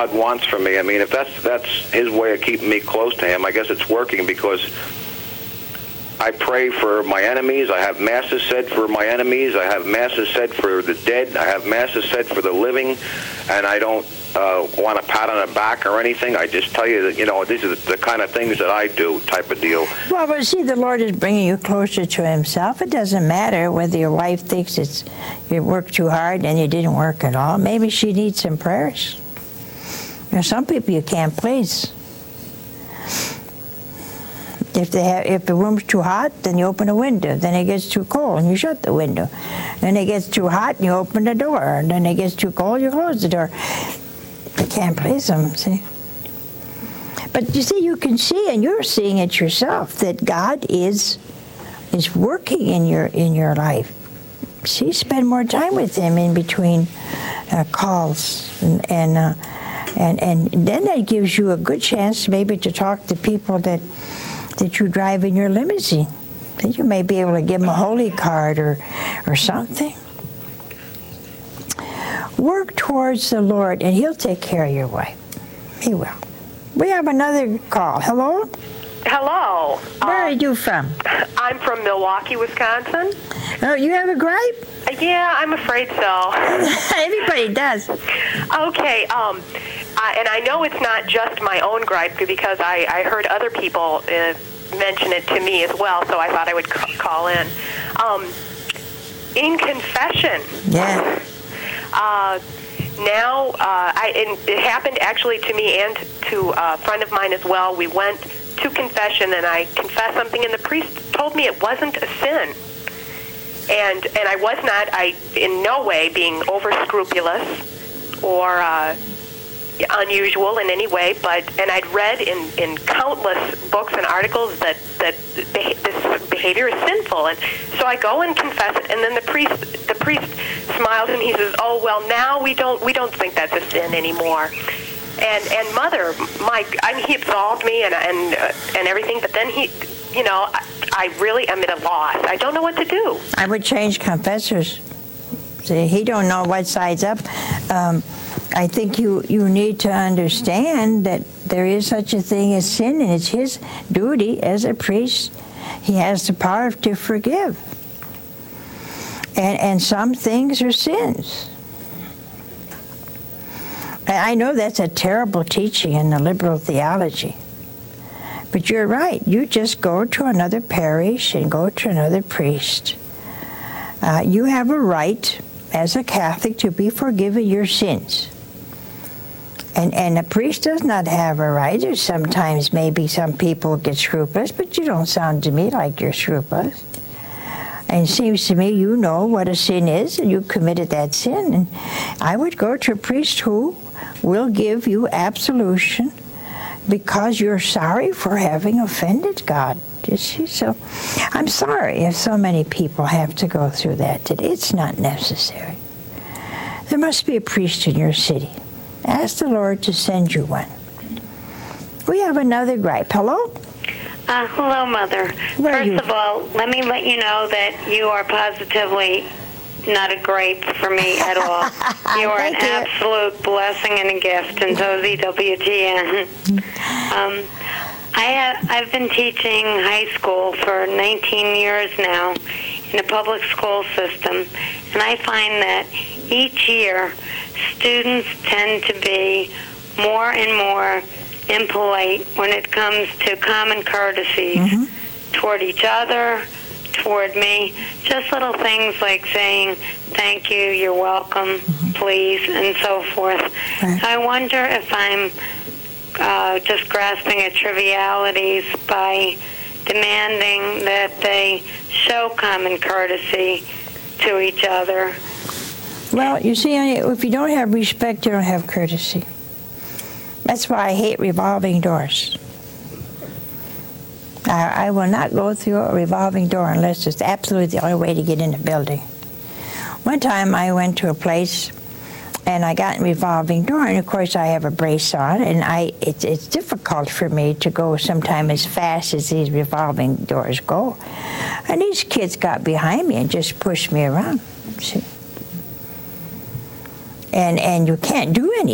God wants from me. I mean, if that's His way of keeping me close to Him, I guess it's working, because I pray for my enemies. I have masses said for my enemies. I have masses said for the dead. I have masses said for the living, and I don't want a pat on the back or anything. I just tell you that, these are the kind of things that I do, type of deal. Well, but see, the Lord is bringing you closer to Himself. It doesn't matter whether your wife thinks you worked too hard and you didn't work at all. Maybe she needs some prayers. There's some people you can't please. If the room's too hot, then you open a window. Then it gets too cold, and you shut the window. Then it gets too hot, and you open the door. And then it gets too cold, you close the door. You can't please them, see? But you see, you can see, and you're seeing it yourself, that God is working in your life. See, spend more time with Him in between calls, and then that gives you a good chance maybe to talk to people that you drive in your limousine. Then you may be able to give them a holy card or something. Work towards the Lord, and He'll take care of your wife. He will. We have another call. Hello? Hello. Where are you from? I'm from Milwaukee, Wisconsin. Oh, you have a gripe? Yeah, I'm afraid so. Everybody does. Okay, and I know it's not just my own gripe, because I heard other people mention it to me as well, so I thought I would call in. In confession. Yeah. Now, it happened actually to me and to a friend of mine as well. We went to confession, and I confessed something, and the priest told me it wasn't a sin. And I was not, in no way being over-scrupulous or unusual in any way, and I'd read in countless books and articles that this behavior is sinful, and so I go and confess it, and then the priest smiles and he says, "Oh, well, now we don't think that's a sin anymore." And Mother, he absolved me and everything, but then I really am at a loss. I don't know what to do. I would change confessors. See, he don't know what side's up. I think you need to understand that there is such a thing as sin, and it's his duty as a priest. He has the power to forgive. And some things are sins. And I know that's a terrible teaching in the liberal theology. But you're right. You just go to another parish and go to another priest. You have a right as a Catholic to be forgiven your sins. And a priest does not have a right. There's sometimes maybe some people get scrupulous, but you don't sound to me like you're scrupulous. And it seems to me you know what a sin is, and you committed that sin. And I would go to a priest who will give you absolution because you're sorry for having offended God. You see? So I'm sorry if so many people have to go through that today. It's not necessary. There must be a priest in your city. Ask the Lord to send you one. We have another gripe. Hello? Hello, Mother. First of all, let me let you know that you are positively not a gripe for me at all. You are an absolute blessing and a gift, and so is EWTN. I've been teaching high school for 19 years now in a public school system, and I find that each year students tend to be more and more impolite when it comes to common courtesies toward each other, toward me. Just little things like saying, thank you, you're welcome, please, and so forth. Right. I wonder if I'm just grasping at trivialities by demanding that they show common courtesy to each other. Well, you see, if you don't have respect, you don't have courtesy. That's why I hate revolving doors. I will not go through a revolving door unless it's absolutely the only way to get in the building. One time I went to a place and I got in a revolving door, and of course I have a brace on, and it's difficult for me to go sometimes as fast as these revolving doors go. And these kids got behind me and just pushed me around. See? And you can't do anything.